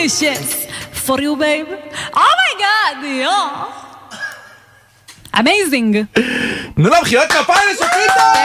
delicious for you, babe. Oh my God, yeah. Amazing. תנו לה מחיאות כפיים לשפיטה.